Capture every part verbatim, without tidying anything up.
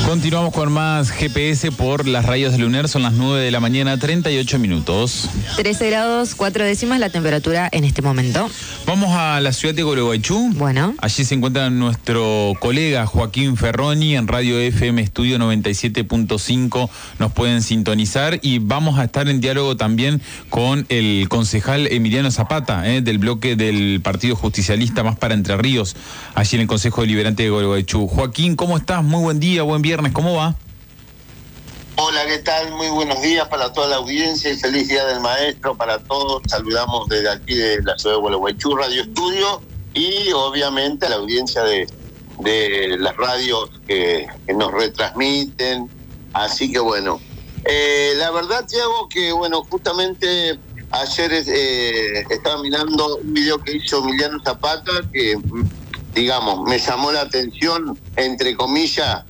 Continuamos con más G P S por las radios del Luner. Son las nueve de la mañana, treinta y ocho minutos. trece grados, cuatro décimas la temperatura en este momento. Vamos a la ciudad de Gualeguaychú. Bueno. Allí se encuentra nuestro colega Joaquín Ferroni en Radio F M Estudio noventa y siete punto cinco. Nos pueden sintonizar y vamos a estar en diálogo también con el concejal Emiliano Zapata, eh, del bloque del Partido Justicialista Más para Entre Ríos, allí en el Consejo Deliberante de Gualeguaychú. Joaquín, ¿cómo estás? Muy buen día, buen viernes. ¿Cómo va? Hola, ¿qué tal? Muy buenos días para toda la audiencia y feliz Día del Maestro para todos. Saludamos desde aquí de la ciudad de Gualeguaychú, Radio Estudio, y obviamente a la audiencia de, de las radios que, que nos retransmiten. Así que bueno, eh, la verdad, Thiago, que bueno, justamente ayer eh, estaba mirando un video que hizo Emiliano Zapata que, digamos, me llamó la atención, entre comillas,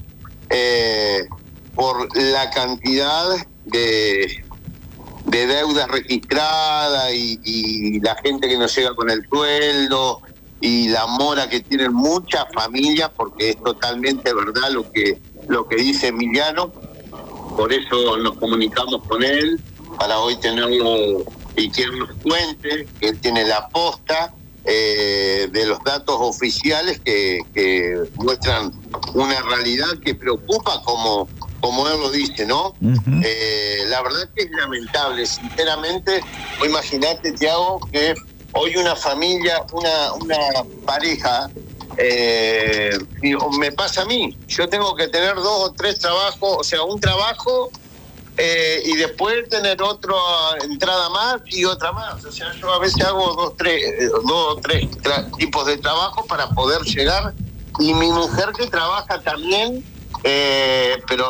Eh, por la cantidad de, de deudas registradas y, y la gente que no llega con el sueldo y la mora que tienen muchas familias, porque es totalmente verdad lo que lo que dice Emiliano. Por eso nos comunicamos con él para hoy tenerlo y que él nos cuente, que él tiene la posta Eh, de los datos oficiales que, que muestran una realidad que preocupa, como, como él lo dice, ¿no? Uh-huh. Eh, la verdad que es lamentable, sinceramente. Imagínate, Thiago, que hoy una familia, una, una pareja, eh, me pasa a mí, yo tengo que tener dos o tres trabajos, o sea, un trabajo Eh, y después tener otra entrada más y otra más. O sea, yo a veces hago dos, tres, dos o tres tra- tipos de trabajo para poder llegar. Y mi mujer que trabaja también, eh, pero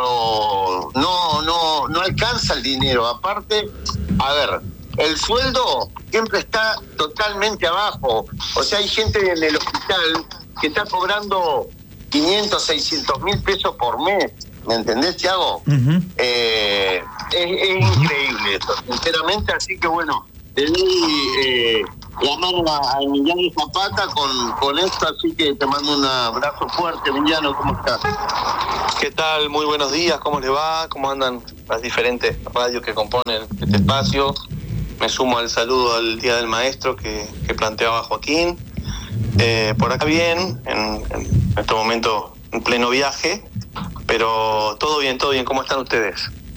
no, no, no alcanza el dinero. Aparte, a ver, el sueldo siempre está totalmente abajo. O sea, hay gente en el hospital que está cobrando quinientos, seiscientos mil pesos por mes. ¿Me entendés, Thiago? Uh-huh. Eh, es, es increíble eso, sinceramente. Así que bueno, te doy eh, la mano a Emiliano Zapata con, con esto, así que te mando un abrazo fuerte. Emiliano, ¿cómo estás? ¿Qué tal? Muy buenos días, ¿cómo les va? ¿Cómo andan las diferentes radios que componen este espacio? Me sumo al saludo al Día del Maestro que, que planteaba Joaquín. Eh, por acá bien, en, en este momento en pleno viaje, pero todo bien, todo bien. ¿Cómo están ustedes?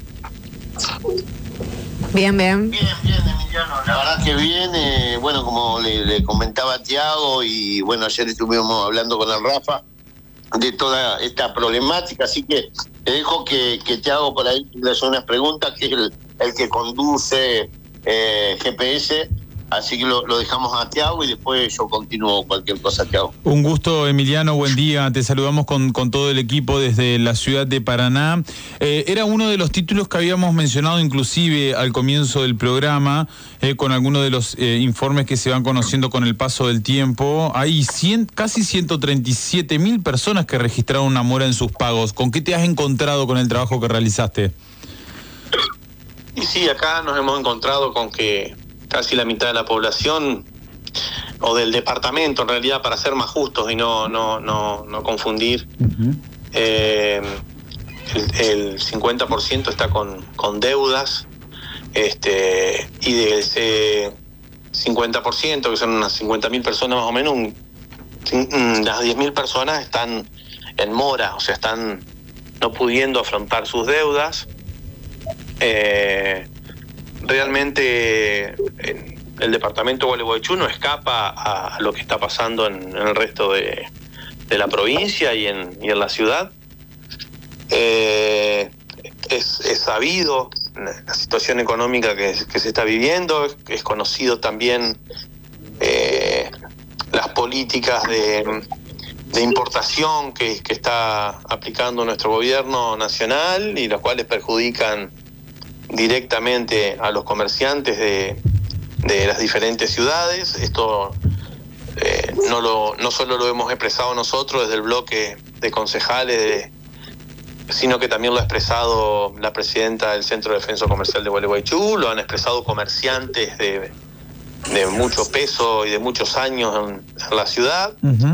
Bien, bien. Bien, bien, Emiliano. La verdad que bien. Eh, bueno, como le, le comentaba a Thiago, y bueno, ayer estuvimos hablando con el Rafa de toda esta problemática, así que te dejo que, que Thiago por ahí le hace unas preguntas, que es el, el que conduce eh, G P S. Así que lo, lo dejamos a Thiago y después yo continúo cualquier cosa, Thiago. Un gusto, Emiliano, buen día. Te saludamos con, con todo el equipo desde la ciudad de Paraná. Eh, era uno de los títulos que habíamos mencionado inclusive al comienzo del programa, eh, con algunos de los eh, informes que se van conociendo con el paso del tiempo. Hay cien, casi ciento treinta y siete mil personas que registraron una mora en sus pagos. ¿Con qué te has encontrado con el trabajo que realizaste? Y sí, acá nos hemos encontrado con que casi la mitad de la población, o del departamento en realidad, para ser más justos y no no no, no confundir, uh-huh. eh, el, el cincuenta por ciento está con, con deudas, este y de ese cincuenta por ciento, que son unas cincuenta mil personas más o menos, un, un, las diez mil personas están en mora, o sea, están no pudiendo afrontar sus deudas. Eh, Realmente el departamento de Gualeguaychú no escapa a lo que está pasando en, en el resto de, de la provincia y en, y en la ciudad. Eh, es, es sabido la situación económica que, que se está viviendo, es, es conocido también eh, las políticas de, de importación que, que está aplicando nuestro gobierno nacional y las cuales perjudican directamente a los comerciantes de, de las diferentes ciudades. Esto eh, no lo no solo lo hemos expresado nosotros desde el bloque de concejales, de, sino que también lo ha expresado la presidenta del Centro de Defensa Comercial de Gualeguaychú, lo han expresado comerciantes de, de mucho peso y de muchos años en, en la ciudad. Uh-huh.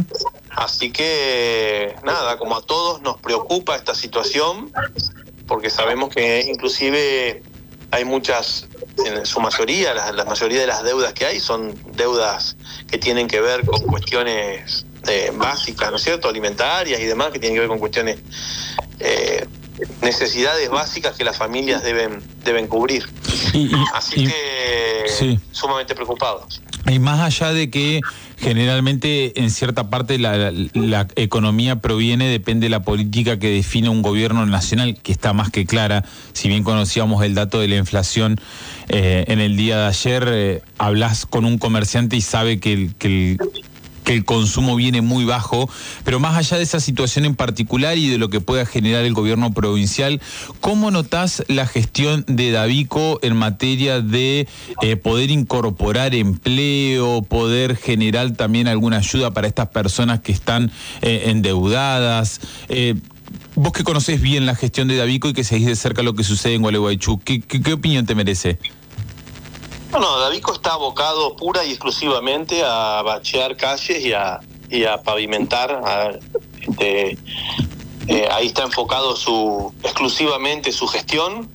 Así que, nada, como a todos nos preocupa esta situación, porque sabemos que inclusive hay muchas, en su mayoría, la, la mayoría de las deudas que hay son deudas que tienen que ver con cuestiones eh, básicas, ¿no es cierto?, alimentarias y demás, que tienen que ver con cuestiones, eh, necesidades básicas que las familias deben, deben cubrir. Y, y, Así y, que, sí. sumamente preocupados. Y más allá de que generalmente en cierta parte la, la, la economía proviene, depende de la política que define un gobierno nacional, que está más que clara. Si bien conocíamos el dato de la inflación eh, en el día de ayer, eh, hablas con un comerciante y sabe que el, que el que el consumo viene muy bajo, pero más allá de esa situación en particular y de lo que pueda generar el gobierno provincial, ¿cómo notás la gestión de Davico en materia de eh, poder incorporar empleo, poder generar también alguna ayuda para estas personas que están eh, endeudadas? Eh, vos que conocés bien la gestión de Davico y que seguís de cerca lo que sucede en Gualeguaychú, ¿qué, qué, qué opinión te merece? Bueno, Davico está abocado pura y exclusivamente a bachear calles y a, y a pavimentar. A, este, eh, ahí está enfocado su exclusivamente su gestión.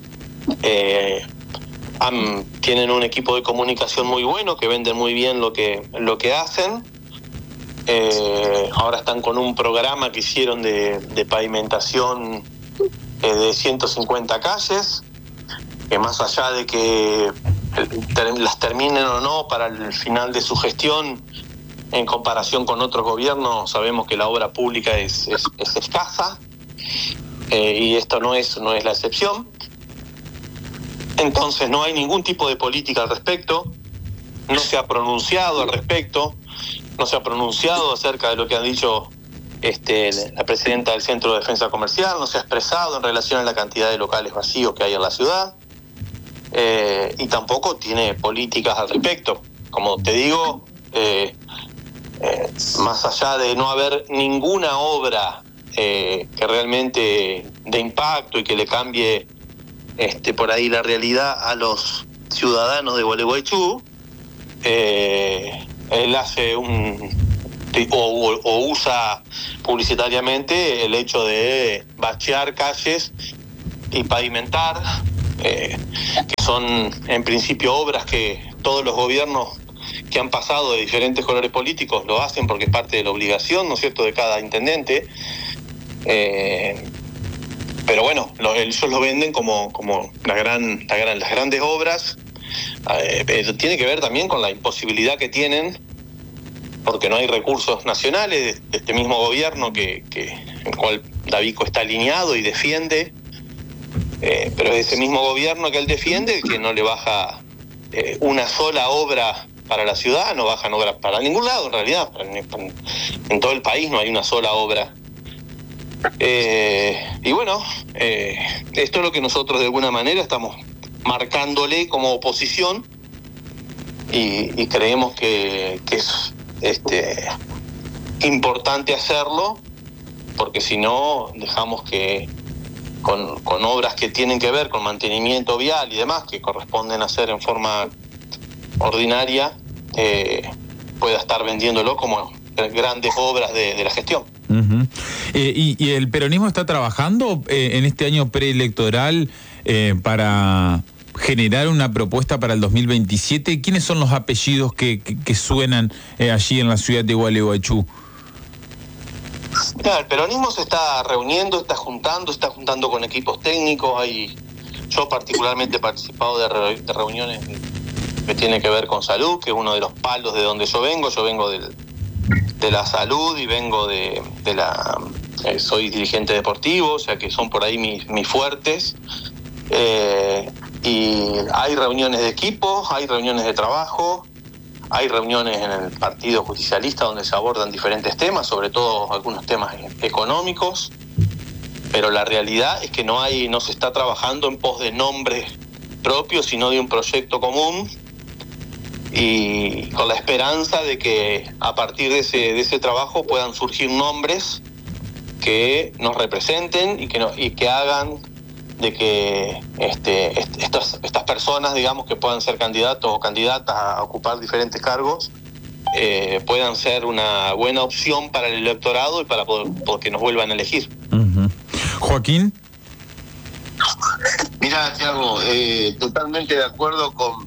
Eh, han, tienen un equipo de comunicación muy bueno que venden muy bien lo que lo que hacen. Eh, ahora están con un programa que hicieron de, de pavimentación eh, de ciento cincuenta calles, que más allá de que las terminen o no para el final de su gestión, en comparación con otros gobiernos, sabemos que la obra pública es, es, es escasa, eh, y esto no es, no es la excepción. Entonces no hay ningún tipo de política al respecto, no se ha pronunciado al respecto, no se ha pronunciado acerca de lo que ha dicho este, la presidenta del Centro de Defensa Comercial, no se ha expresado en relación a la cantidad de locales vacíos que hay en la ciudad. Eh, y tampoco tiene políticas al respecto. Como te digo, eh, eh, más allá de no haber ninguna obra eh, que realmente dé impacto y que le cambie este, por ahí la realidad a los ciudadanos de Gualeguaychú, eh, él hace un o, o, o usa publicitariamente el hecho de bachear calles y pavimentar, Eh, que son en principio obras que todos los gobiernos que han pasado de diferentes colores políticos lo hacen porque es parte de la obligación, ¿no es cierto?, de cada intendente. Eh, pero bueno, lo, ellos lo venden como, como la gran, la gran, las grandes obras. Eh, pero tiene que ver también con la imposibilidad que tienen, porque no hay recursos nacionales de este mismo gobierno que, que en el cual Davico está alineado y defiende. Eh, pero es ese mismo gobierno que él defiende que no le baja eh, una sola obra para la ciudad, no bajan obras para ningún lado en realidad, en, en todo el país no hay una sola obra. Eh, y bueno, eh, esto es lo que nosotros de alguna manera estamos marcándole como oposición y, y creemos que, que es este, importante hacerlo, porque si no dejamos que Con, con obras que tienen que ver con mantenimiento vial y demás, que corresponden hacer en forma ordinaria, eh, pueda estar vendiéndolo como grandes obras de, de la gestión. Uh-huh. eh, y, ¿Y el peronismo está trabajando eh, en este año preelectoral eh, para generar una propuesta para el dos mil veintisiete? ¿Quiénes son los apellidos que, que, que suenan eh, allí en la ciudad de Gualeguaychú? Mira, el peronismo se está reuniendo, está juntando, está juntando con equipos técnicos. Hay, yo particularmente he participado de, re, de reuniones que tienen que ver con salud, que es uno de los palos de donde yo vengo. Yo vengo del, de la salud y vengo de, de la... Eh, soy dirigente deportivo, o sea que son por ahí mis, mis fuertes. Eh, y hay reuniones de equipos, hay reuniones de trabajo. Hay reuniones en el Partido Justicialista donde se abordan diferentes temas, sobre todo algunos temas económicos, pero la realidad es que no hay, no se está trabajando en pos de nombres propios, sino de un proyecto común, y con la esperanza de que a partir de ese, de ese trabajo puedan surgir nombres que nos representen y que, no, y que hagan de que este, estas, estas personas, digamos, que puedan ser candidatos o candidatas a ocupar diferentes cargos, eh, puedan ser una buena opción para el electorado y para poder, porque nos vuelvan a elegir. Uh-huh. Joaquín. Mira, Thiago, eh, totalmente de acuerdo con,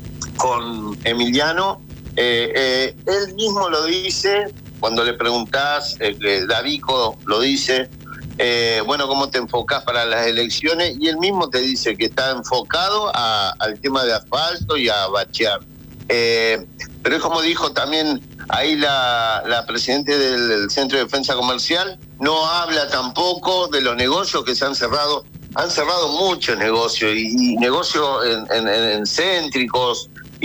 con Emiliano. Eh, eh, él mismo lo dice cuando le preguntás, eh, Davico lo dice, eh, bueno, ¿cómo te enfocás para las elecciones? Y él mismo te dice que está enfocado a, al tema de asfalto y a bachear. Eh, pero es como dijo también ahí la, la presidenta del, del Centro de Defensa Comercial, no habla tampoco de los negocios que se han cerrado. Han cerrado muchos negocios y, y negocios en, en, en céntricos,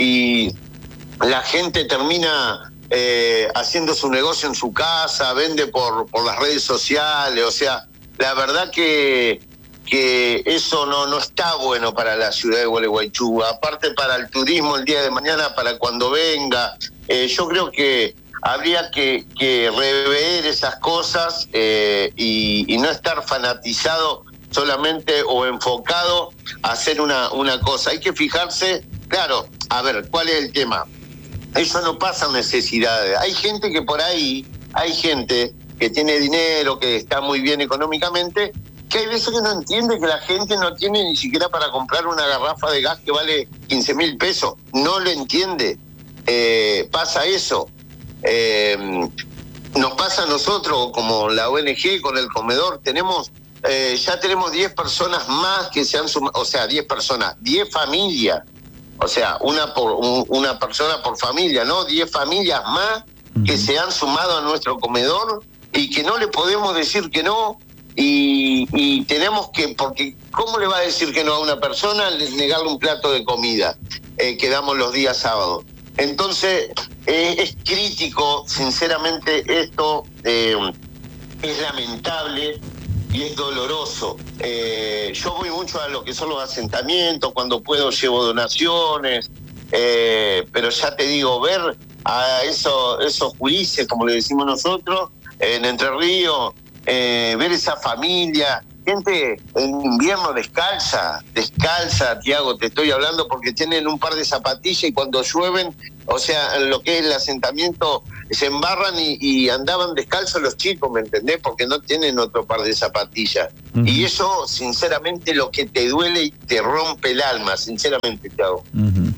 y la gente termina eh, haciendo su negocio en su casa, vende por, por las redes sociales. O sea, la verdad que, que eso no, no está bueno para la ciudad de Gualeguaychú. Aparte, para el turismo el día de mañana, para cuando venga, eh, yo creo que habría que, que rever esas cosas eh, y, y no estar fanatizado solamente o enfocado a hacer una, una cosa. Hay que fijarse, claro, a ver, ¿cuál es el tema? Eso no pasa necesidades. Hay gente que por ahí, hay gente que tiene dinero, que está muy bien económicamente, que hay veces que no entiende que la gente no tiene ni siquiera para comprar una garrafa de gas que vale quince mil pesos. No lo entiende. Eh, pasa eso. Eh, nos pasa a nosotros, como la O N G, con el comedor, tenemos... Eh, ya tenemos diez personas más que se han sumado, o sea, diez personas, diez familias, o sea, una por un, una persona por familia, ¿no? diez familias más que se han sumado a nuestro comedor y que no le podemos decir que no, y, y tenemos que, porque ¿cómo le va a decir que no a una persona? Negarle un plato de comida eh, que damos los días sábados. Entonces, eh, es crítico, sinceramente, esto eh, es lamentable. Y es doloroso. Eh, yo voy mucho a lo que son los asentamientos, cuando puedo llevo donaciones, eh, pero ya te digo, ver a eso, esos juicios, como le decimos nosotros, en Entre Ríos, eh, ver esa familia, gente en invierno descalza, descalza, Thiago, te estoy hablando, porque tienen un par de zapatillas y cuando llueven, o sea, lo que es el asentamiento, se embarran y, y andaban descalzos los chicos, ¿me entendés? Porque no tienen otro par de zapatillas. Uh-huh. Y eso, sinceramente, lo que te duele y te rompe el alma, sinceramente, Thiago. Uh-huh.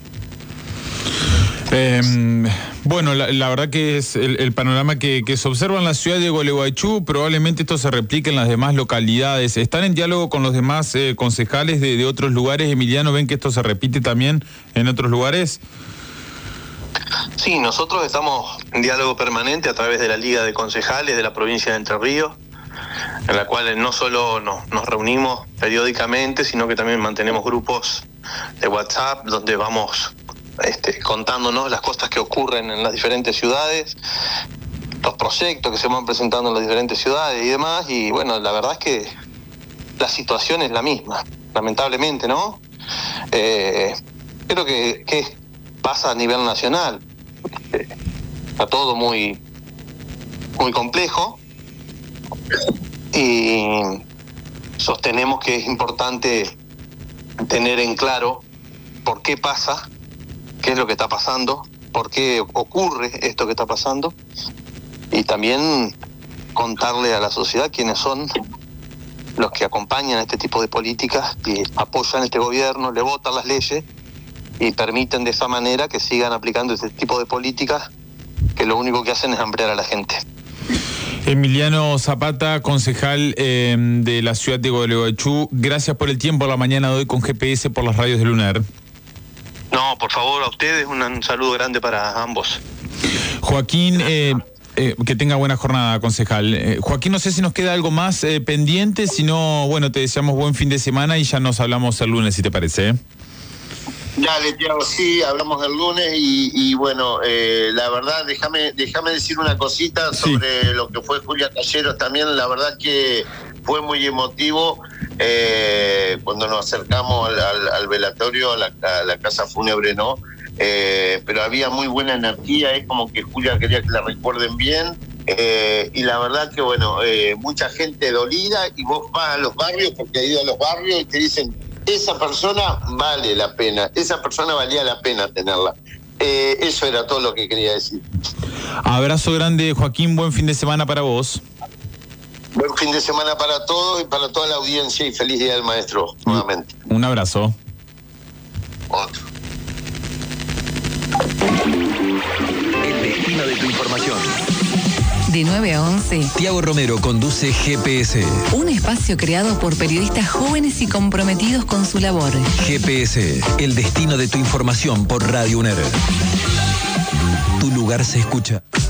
Eh, bueno, la, la verdad que es el, el panorama que, que se observa en la ciudad de Gualeguaychú. Probablemente esto se replique en las demás localidades. ¿Están en diálogo con los demás eh, concejales de, de otros lugares, Emiliano? ¿Ven que esto se repite también en otros lugares? Sí, nosotros estamos en diálogo permanente a través de la Liga de Concejales de la provincia de Entre Ríos, en la cual no solo nos, nos reunimos periódicamente, sino que también mantenemos grupos de WhatsApp donde vamos este, contándonos las cosas que ocurren en las diferentes ciudades, los proyectos que se van presentando en las diferentes ciudades y demás. Y bueno, la verdad es que la situación es la misma, lamentablemente, ¿no? Eh, creo que, que pasa a nivel nacional. Está todo muy, muy complejo y sostenemos que es importante tener en claro por qué pasa, qué es lo que está pasando, por qué ocurre esto que está pasando, y también contarle a la sociedad quiénes son los que acompañan este tipo de políticas y apoyan este gobierno, le votan las leyes y permiten de esa manera que sigan aplicando este tipo de políticas que lo único que hacen es hambriar a la gente. Emiliano Zapata, concejal eh, de la ciudad de Gualeguaychú, gracias por el tiempo a la mañana de hoy con G P S por las radios de Lunar. No, por favor, a ustedes un, un saludo grande para ambos. Joaquín, eh, eh, que tenga buena jornada, concejal. Eh, Joaquín, no sé si nos queda algo más eh, pendiente, si no, bueno, te deseamos buen fin de semana y ya nos hablamos el lunes, si te parece, ¿eh? Dale, Thiago, sí, hablamos el lunes y, y bueno, eh, la verdad, déjame déjame decir una cosita sobre sí. lo que fue Julia Talleros también. La verdad que fue muy emotivo eh, cuando nos acercamos al, al, al velatorio, a la, a la casa fúnebre, ¿no? Eh, pero había muy buena energía, es como que Julia quería que la recuerden bien. Eh, y la verdad que, bueno, eh, mucha gente dolida, y vos vas a los barrios, porque he ido a los barrios y te dicen, esa persona vale la pena, esa persona valía la pena tenerla. Eh, eso era todo lo que quería decir. Abrazo grande, Joaquín, buen fin de semana para vos. Buen fin de semana para todos y para toda la audiencia y feliz Día del Maestro nuevamente. Un abrazo. Otro. El destino de tu información. De nueve a once. Tiago Romero conduce G P S. Un espacio creado por periodistas jóvenes y comprometidos con su labor. G P S, el destino de tu información por Radio UNER. Tu lugar se escucha.